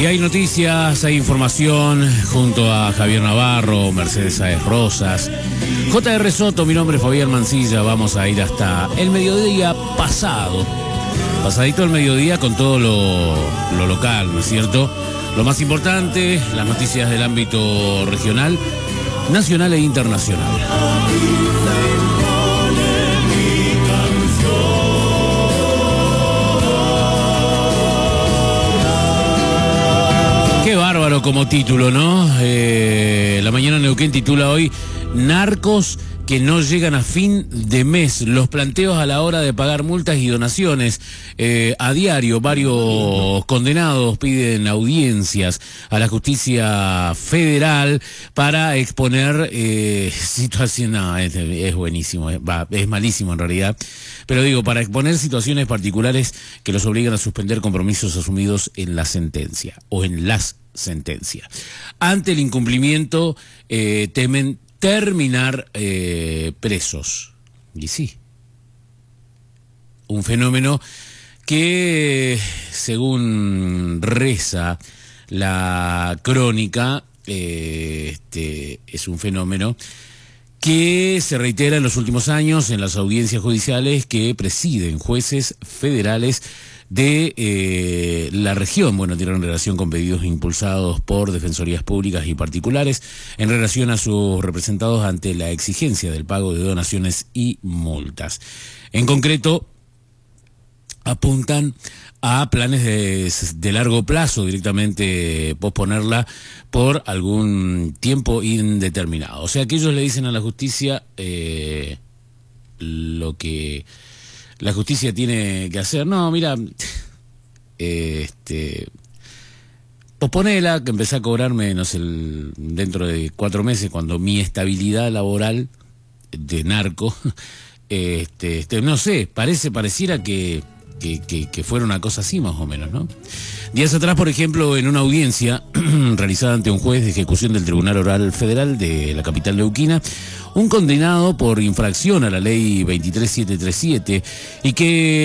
Y hay noticias, hay información junto a Javier Navarro, Mercedes Sáez Rosas, J.R. Soto, mi nombre es Fabián Mancilla. Vamos a ir hasta el mediodía pasado, pasadito el mediodía con todo lo local, ¿no es cierto? Lo más importante, las noticias del ámbito regional, nacional e internacional. Qué bárbaro como título, ¿no? La Mañana Neuquén titula hoy: Narcos que no llegan a fin de mes. Los planteos a la hora de pagar multas y donaciones. A diario, varios condenados piden audiencias a la justicia federal para exponer situaciones. No, es buenísimo, es malísimo en realidad. Pero digo, para exponer situaciones particulares que los obligan a suspender compromisos asumidos en la sentencia o en las sentencias. Ante el incumplimiento, temen terminar presos. Y sí, un fenómeno que, según reza la crónica, es un fenómeno que se reitera en los últimos años en las audiencias judiciales que presiden jueces federales de la región. Bueno, tienen relación con pedidos impulsados por defensorías públicas y particulares en relación a sus representados ante la exigencia del pago de donaciones y multas. En concreto, apuntan a planes de largo plazo, directamente posponerla por algún tiempo indeterminado. O sea que ellos le dicen a la justicia lo que la justicia tiene que hacer. No, mira, posponela, que empecé a cobrarme, no sé, dentro de 4 meses, cuando mi estabilidad laboral de narco, no sé, pareciera que fuera una cosa así más o menos, ¿no? Días atrás, por ejemplo, en una audiencia realizada ante un juez de ejecución del Tribunal Oral Federal de la capital neuquina, un condenado por infracción a la ley 23737 y que